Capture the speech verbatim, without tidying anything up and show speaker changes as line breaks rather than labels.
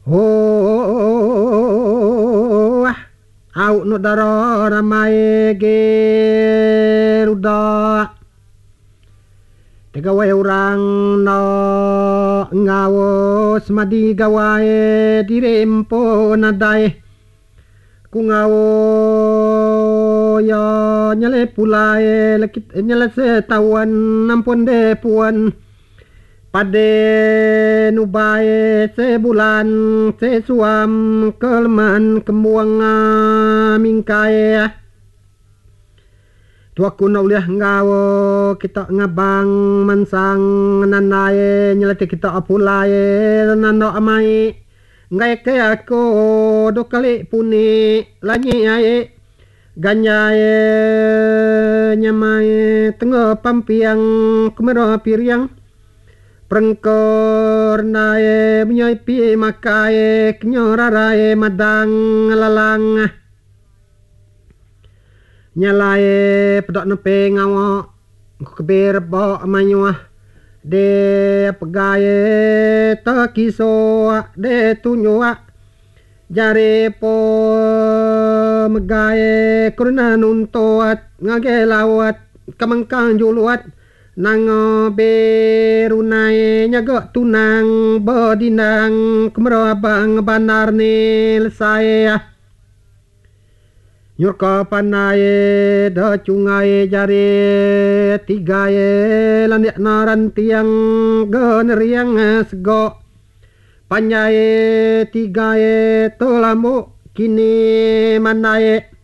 Oh, au no daro ramai geruda tegawe orang no ngawo semadi gawae dirempo nadai ku ngawo ya nyale pulai lekit nyale setawan nampun de puan pade nubae sebulan sesuam kelman kemuang mingkae tua kuno uliah ngawo kita ngabang mansang nanae nyelete kita apulae nando amai ngai ke aku do kali puni lanyi ae ganyae nyamai tengah pampiang kumero piriang prengkor nae menyai pi makae kenyorarae madang lalang nyalae pedok nepe ngawo kebir bo manyuah de pegae takiso de tunyua jare po megae kurna nuntoat ngage lawat kamangkang juluat nang berunai nyago tunang bodinang kemero abang banar ni lesai nyurka panai da cungai jari tiga ye lanyak naran tiang generiang sego panjai tiga ye tolamu kini manai